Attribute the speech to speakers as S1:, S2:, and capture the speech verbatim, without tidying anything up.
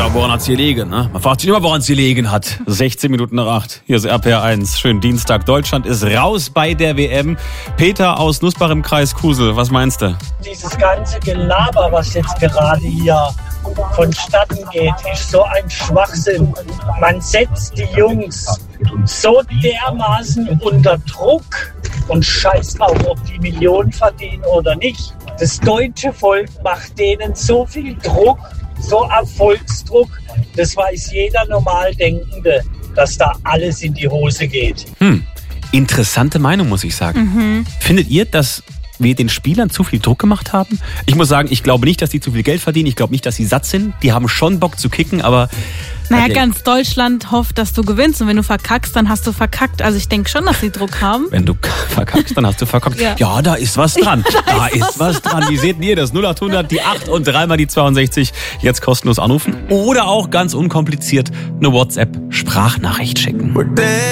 S1: Ja, woran hat's gelegen, ne? Man fragt sich immer, woran es gelegen hat. sechzehn Minuten nach acht. Hier ist R P R eins. Schönen Dienstag. Deutschland ist raus bei der W M. Peter aus Nussbach im Kreis Kusel. Was meinst du?
S2: Dieses ganze Gelaber, was jetzt gerade hier vonstatten geht, ist so ein Schwachsinn. Man setzt die Jungs so dermaßen unter Druck und scheiß drauf, ob die Millionen verdienen oder nicht. Das deutsche Volk macht denen so viel Druck, so Erfolgsdruck, das weiß jeder Normaldenkende, dass da alles in die Hose geht.
S1: Hm, interessante Meinung, muss ich sagen. Mhm. Findet ihr, dass wir den Spielern zu viel Druck gemacht haben? Ich muss sagen, ich glaube nicht, dass die zu viel Geld verdienen. Ich glaube nicht, dass sie satt sind. Die haben schon Bock zu kicken, aber...
S3: Naja, ganz Deutschland hofft, dass du gewinnst. Und wenn du verkackst, dann hast du verkackt. Also ich denke schon, dass sie Druck haben.
S1: Wenn du verkackst, dann hast du verkackt. Ja, ja, da ist was dran. Ja, da, da ist, ist was dran. Wie seht ihr das? null acht hundert, die acht und dreimal die zweiundsechzig. Jetzt kostenlos anrufen. Oder auch ganz unkompliziert eine WhatsApp-Sprachnachricht schicken.